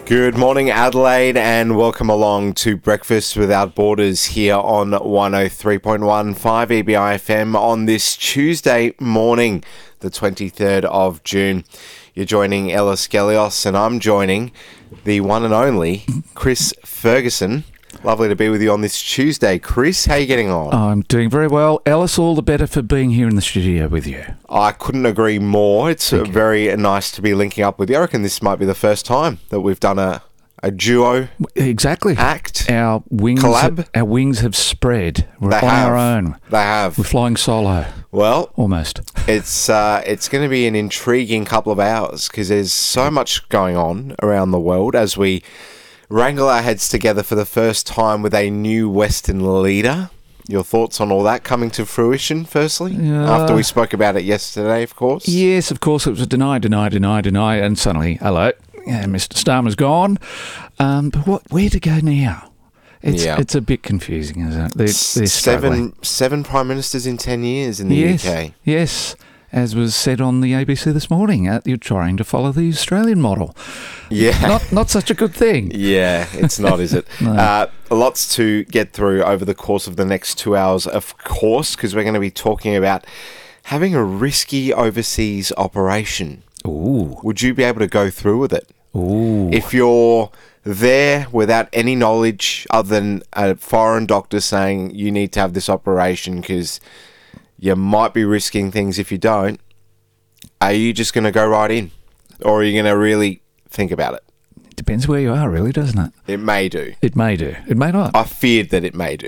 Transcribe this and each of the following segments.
Good morning, Adelaide, and welcome along to Breakfast Without Borders here on 103.15 EBI FM on this Tuesday morning, the 23rd of June. You're joining Ella Skelios, and I'm joining the one and only Chris Ferguson. Lovely to be with you on this Tuesday. Chris, how are you getting on? I'm doing very well. Ellis, all the better for being here in the studio with you. I couldn't agree more. It's very nice to be linking up with you. I reckon this might be the first time that we've done a duo exactly act. Our wings collab. Our wings have spread. We're They on have. our own. They have. We're flying solo. Well, Almost. it's going to be an intriguing couple of hours because there's so much going on around the world as we wrangle our heads together for the first time with a new Western leader. Your thoughts on all that coming to fruition, firstly? After we spoke about it yesterday, of course. Yes, of course, it was a deny, and suddenly, hello, Mr. Starmer's gone. But where to go now? It's a bit confusing, isn't it? They're struggling. Seven prime ministers in 10 years in the UK. Yes, as was said on the ABC this morning, you're trying to follow the Australian model. Yeah. Not such a good thing. Yeah, it's not, is it? No. Lots to get through over the course of the next 2 hours, of course, because we're going to be talking about having a risky overseas operation. Ooh. Would you be able to go through with it? Ooh. If you're there without any knowledge other than a foreign doctor saying you need to have this operation because you might be risking things if you don't, are you just going to go right in? Or are you going to really think about it? Depends where you are, really, doesn't it? It may do. It may do. It may not. I feared that it may do.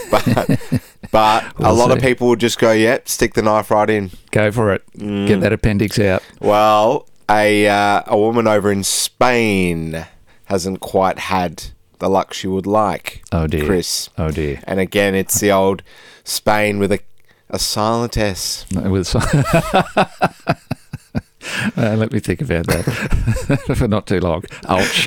But We'll a lot of see. people would just go, yep, stick the knife right in. Go for it. Get that appendix out. Well, a woman over in Spain hasn't quite had the luck she would like, Oh, dear. Chris. Oh, dear. And again, it's the old Spain with a silent S. Let me think about that for not too long. Ouch.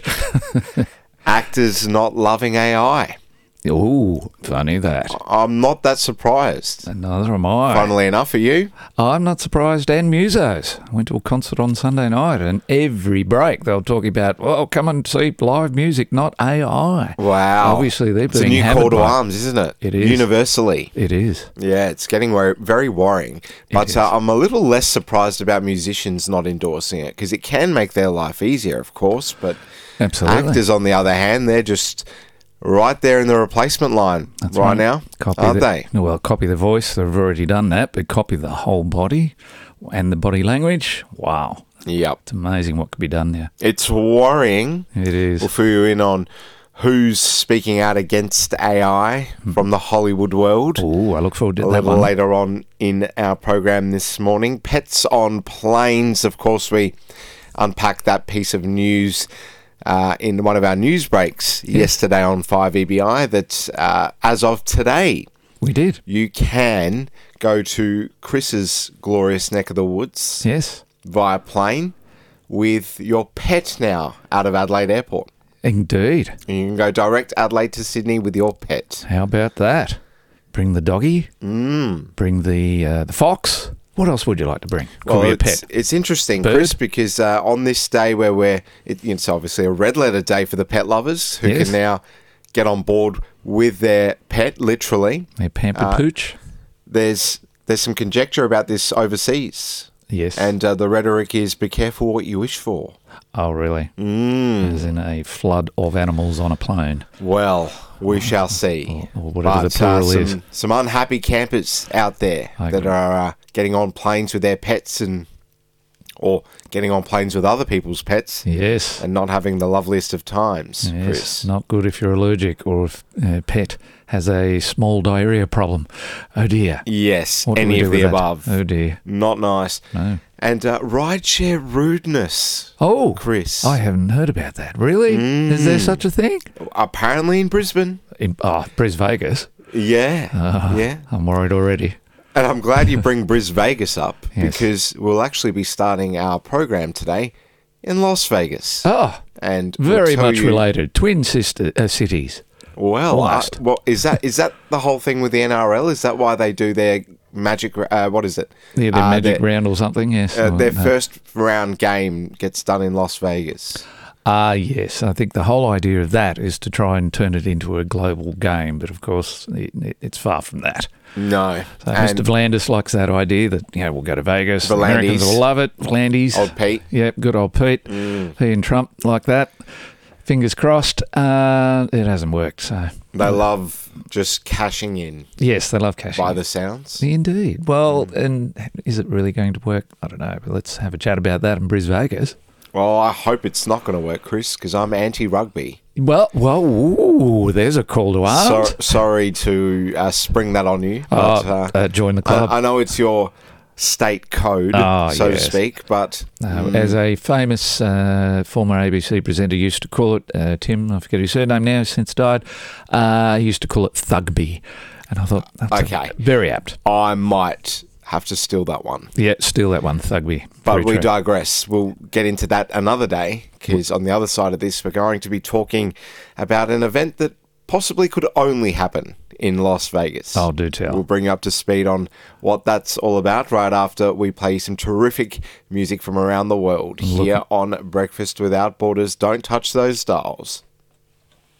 Actors not loving AI. Ooh, funny that. I'm not that surprised. Neither am I. Funnily enough, are you? I'm not surprised. And Musos. I went to a concert on Sunday night, and every break they were talking about, well, come and see live music, not AI. Wow. Obviously, they're It's a being new hammered call to by- arms, isn't it? It is. Universally. It is. Yeah, it's getting very worrying. But is. I'm a little less surprised about musicians not endorsing it because it can make their life easier, of course. But Absolutely. actors, on the other hand, they're just right there in the replacement line now, aren't they? Well, copy the voice. They've already done that, but copy the whole body and the body language. Wow. Yep. It's amazing what could be done there. It's worrying. It is. We'll fill you in on who's speaking out against AI from the Hollywood world. Oh, I look forward to A that little one. later on in our program this morning. Pets on planes. Of course, we unpacked that piece of news in one of our news breaks yesterday on 5EBI that as of today, We did. you can go to Chris's glorious neck of the woods Yes. via plane with your pet now out of Adelaide Airport. Indeed. And you can go direct Adelaide to Sydney with your pet. How about that? Bring the doggy. Bring the fox. What else would you like to bring? Could be a pet. It's interesting, Bird? Chris, because on this day where it's obviously a red letter day for the pet lovers who Yes. can now get on board with their pet, literally. A pampered pooch. There's some conjecture about this overseas. Yes. And the rhetoric is, be careful what you wish for. Oh, really? As in a flood of animals on a plane. Well, we shall see. Or whatever the plural is. Some unhappy campers out there I that agree. are getting on planes with their pets or getting on planes with other people's pets Yes. and not having the loveliest of times, Yes. Chris. Not good if you're allergic or if a pet has a small diarrhea problem. Oh, dear. Yes, What do we any do of with the that? above. Oh, dear. Not nice. No. And rideshare rudeness, Oh, Chris. I haven't heard about that. Really? Is there such a thing? Apparently in Brisbane. Bris Vegas. Yeah, yeah. I'm worried already. And I'm glad you bring Bris Vegas up Yes. because we'll actually be starting our program today in Las Vegas. Oh, And we'll very tell much you- related. Twin sister cities. Well, Almost. is that the whole thing with the NRL? Is that why they do their magic? What is it? Yeah, the magic round or something, yes. Their first round game gets done in Las Vegas. Yes. I think the whole idea of that is to try and turn it into a global game, but of course it's far from that. No. So Mr. V'landys likes that idea that, we'll go to Vegas. The Americans will love it. V'landys. Old Pete. Yep, good old Pete. He and Trump like that. Fingers crossed. It hasn't worked. So they love just cashing in. Yes, they love cashing by the sounds. Indeed. Well, and is it really going to work? I don't know. But let's have a chat about that in Bris Vegas. Well, I hope it's not going to work, Chris, because I'm anti-rugby. Well, ooh, there's a call to arms. Sorry to spring that on you. But, join the club. I know it's your state code, to speak, but... As a famous former ABC presenter used to call it, Tim, I forget his surname now, he's since died, he used to call it Thugby. And I thought, that's very apt. I might have to steal that one. Yeah, steal that one, Thugby. But we digress. We'll get into that another day, because on the other side of this, we're going to be talking about an event that possibly could only happen in Las Vegas. Oh, do tell. We'll bring you up to speed on what that's all about right after we play some terrific music from around the world here on Breakfast Without Borders. Don't touch those dials.